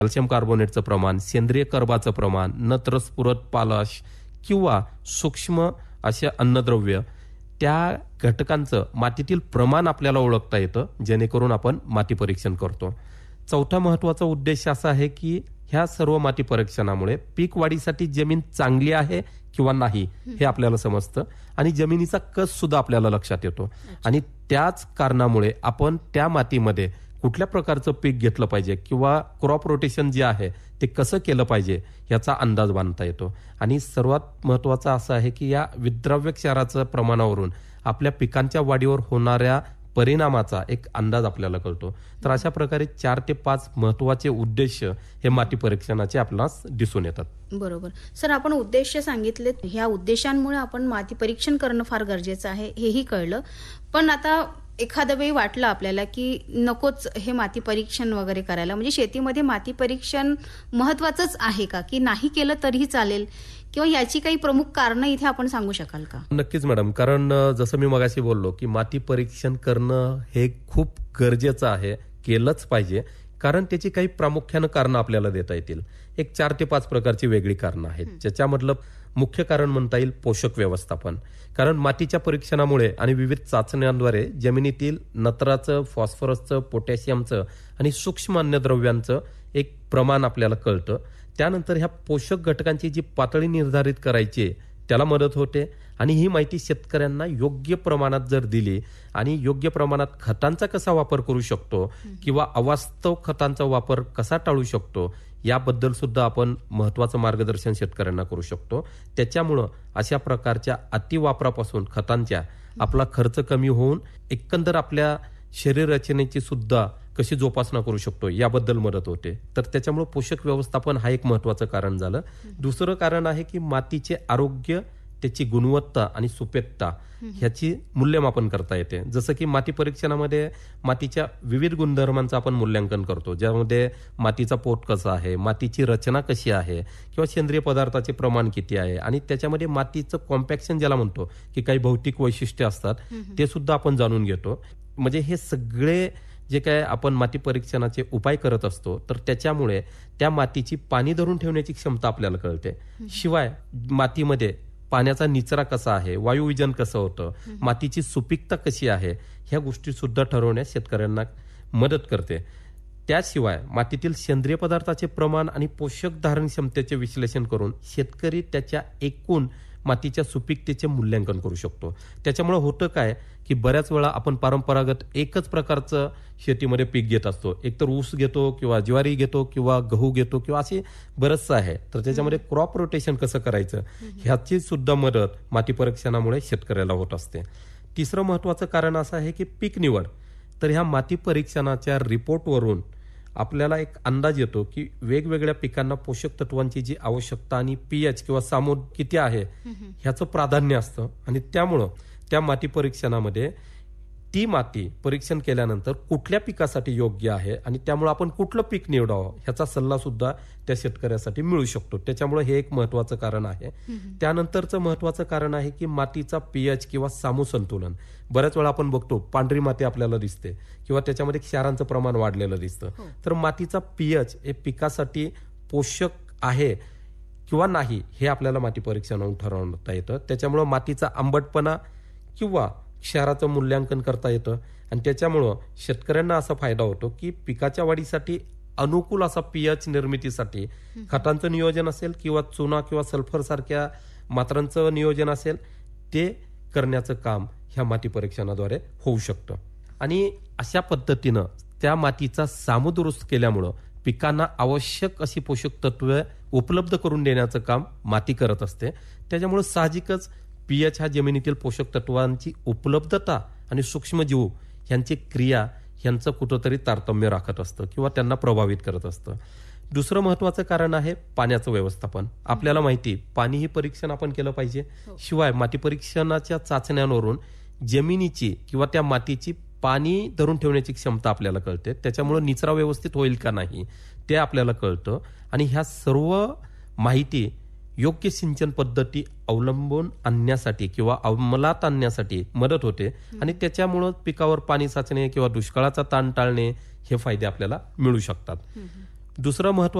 Calcium कार्बोनेटचं प्रमाण, सेंद्रिय कर्बाचं प्रमाण, नत्र स्फुरद पालाश किंवा सूक्ष्म असे अन्नद्रव्य, त्या घटकांचं मातीतील प्रमाण आपल्याला ओळखता येतं, जेणेकरून आपण माती परीक्षण करतो. चौथा महत्वाचा उद्देश असा आहे की ह्या सर्व माती परीक्षणामुळे पीक वाढीसाठी जमीन चांगली आहे किंवा नाही हे आपल्याला समजतं आणि जमिनीचा कस सुद्धा आपल्याला लक्षात येतो. आणि त्याच कारणामुळे आपण त्या मातीमध्ये कुठल्या प्रकारचं पीक घेतलं पाहिजे किंवा क्रॉप रोटेशन जे आहे ते कसं केलं पाहिजे याचा अंदाज बांधता येतो. आणि सर्वात महत्वाचं असं आहे की या विद्राव्य क्षाराच्या प्रमाणावरून आपल्या पिकांच्या वाढीवर होणाऱ्या परिणामाचा एक अंदाज आपल्याला कळतो. तर अशा प्रकारे 4 ते 5 महत्वाचे उद्देश हे माती परीक्षणाचे आपल्याला दिसून येतात. बरोबर सर, आपण उद्देश सांगितले, ह्या उद्देशांमुळे आपण माती परीक्षण करणं फार गरजेचं आहे हेही कळलं. पण आता एखाद्या वेळी वाटलं आपल्याला की नकोच हे माती परीक्षण वगैरे करायला, म्हणजे शेतीमध्ये माती परीक्षण महत्वाचंच आहे का, की नाही केलं तरीही चालेल, किंवा याची काही प्रमुख कारणं इथे आपण सांगू शकाल का? नक्कीच मॅडम, कारण जसं मी मगाशी बोललो की माती परीक्षण करणं हे खूप गरजेचं आहे, केलंच पाहिजे. कारण त्याची काही प्रामुख्यानं कारणं आपल्याला देता येतील. एक 4 ते 5 प्रकारची वेगळी कारणं आहेत, ज्याच्यामधलं मुख्य कारण म्हणता येईल पोषक व्यवस्थापन. कारण मातीच्या परीक्षणामुळे आणि विविध चाचण्यांद्वारे जमिनीतील नत्राचं, फॉस्फरसचं, पोटॅशियमचं आणि सूक्ष्म अन्नद्रव्यांचं एक प्रमाण आपल्याला कळतं. त्यानंतर ह्या पोषक घटकांची जी पातळी निर्धारित करायची त्याला मदत होते. आणि ही माहिती शेतकऱ्यांना योग्य प्रमाणात जर दिली आणि योग्य प्रमाणात खतांचा कसा वापर करू शकतो किंवा अवास्तव खतांचा वापर कसा टाळू शकतो याबद्दल सुद्धा आपण महत्वाचं मार्गदर्शन शेतकऱ्यांना करू शकतो. त्याच्यामुळं अशा प्रकारच्या अतिवापरापासून खतांच्या आपला खर्च कमी होऊन एकंदर आपल्या शरीर रचनेची सुद्धा कशी जोपासना करू शकतो याबद्दल मदत होते. तर त्याच्यामुळे पोषक व्यवस्थापन हा एक महत्वाचं कारण झालं. दुसरं कारण आहे की मातीचे आरोग्य, त्याची गुणवत्ता आणि सुपीकता ह्याची मूल्यमापन करता येते. जसं की माती परीक्षणामध्ये मातीच्या विविध गुणधर्मांचं आपण मूल्यांकन करतो, ज्यामध्ये मातीचा पोत कसा आहे, मातीची रचना कशी आहे किंवा सेंद्रिय पदार्थाचे प्रमाण किती आहे, आणि त्याच्यामध्ये मातीचं कॉम्पॅक्शन ज्याला म्हणतो की काही भौतिक वैशिष्ट्ये असतात ते सुद्धा आपण जाणून घेतो. म्हणजे हे सगळे जे काय आपण माती परीक्षणाचे उपाय करत असतो तर त्याच्यामुळे त्या मातीची पाणी धरून ठेवण्याची क्षमता आपल्याला कळते. शिवाय मातीमध्ये पाण्याचा निचरा कसा आहे, वायुविजन कसं होतं, मातीची सुपीकता कशी आहे, ह्या गोष्टी सुद्धा ठरवण्यास शेतकऱ्यांना मदत करते. त्याशिवाय मातीतील सेंद्रिय पदार्थाचे प्रमाण आणि पोषक धारण क्षमतेचे विश्लेषण करून शेतकरी त्याच्या एकूण मातीच्या सुपीकतेचे मूल्यांकन करू शकतो. त्याच्यामुळे होतं काय की बऱ्याच वेळा आपण परंपरागत एकच प्रकारचं शेतीमध्ये पीक घेत असतो. एकतर ऊस घेतो किंवा ज्वारी घेतो किंवा गहू घेतो किंवा असे बरंचसं आहे. तर त्याच्यामध्ये क्रॉप रोटेशन कसं करायचं ह्याची सुद्धा मदत माती परीक्षणामुळे शेतकऱ्याला होत असते. तिसरं महत्वाचं कारण असं आहे की पीक निवड. तर ह्या माती परीक्षणाच्या रिपोर्टवरून आपल्याला एक अंदाज येतो की वेगवेगळ्या पिकांना पोषक तत्वांची जी आवश्यकता आणि पीएच किंवा सामोद किती आहे ह्याचं प्राधान्य असतं. आणि त्यामुळं त्या माती परीक्षणामध्ये ती माती परीक्षण केल्यानंतर कुठल्या पिकासाठी योग्य आहे आणि त्यामुळे आपण कुठलं पीक निवडावं ह्याचा सल्ला सुद्धा त्या शेतकऱ्यासाठी मिळू शकतो. त्याच्यामुळे हे एक महत्वाचं कारण आहे. त्यानंतरचं महत्वाचं कारण आहे की मातीचा पीएच किंवा सामू संतुलन. बऱ्याच वेळा आपण बघतो पांढरी माती आपल्याला दिसते किंवा त्याच्यामध्ये क्षारांचं प्रमाण वाढलेलं दिसतं. तर मातीचा पीएच हे पिकासाठी पोषक आहे किंवा नाही हे आपल्याला माती परीक्षणावरून ठरवता येतं. त्याच्यामुळे मातीचा आंबटपणा किंवा क्षाराचं मूल्यांकन करता येतं आणि त्याच्यामुळं शेतकऱ्यांना असा फायदा होतो की पिकाच्या वाढीसाठी अनुकूल असा पीएच निर्मितीसाठी खतांचं नियोजन असेल किंवा चुना किंवा सल्फर सारख्या मात्रांचं नियोजन असेल ते करण्याचं काम ह्या माती परीक्षणाद्वारे होऊ शकतं. आणि अशा पद्धतीनं त्या मातीचा सामू दुरुस्त केल्यामुळं पिकांना आवश्यक अशी पोषक तत्वे उपलब्ध करून देण्याचं काम माती करत असते. त्याच्यामुळे साहजिकच पीएच हा जमिनीतील पोषक तत्वांची उपलब्धता आणि सूक्ष्मजीव यांची क्रिया यांचं कुठंतरी तारतम्य राखत असतं किंवा त्यांना प्रभावित करत असतं. दुसरं महत्वाचं कारण आहे पाण्याचं व्यवस्थापन. आपल्याला माहिती पाणी ही परीक्षण आपण केलं पाहिजे. शिवाय माती परीक्षणाच्या चाचण्यांवरून जमिनीची किंवा त्या मातीची पाणी धरून ठेवण्याची क्षमता आपल्याला कळते. त्याच्यामुळे निचरा व्यवस्थित होईल का नाही ते आपल्याला कळतं आणि ह्या सर्व माहिती योग्य सिंचन पद्धती अवलंबून आणण्यासाठी किंवा अंमलात आणण्यासाठी मदत होते आणि त्याच्यामुळं पिकावर पाणी साचणे किंवा दुष्काळाचा ताण टाळणे हे फायदे आपल्याला मिळू शकतात. दुसरं महत्व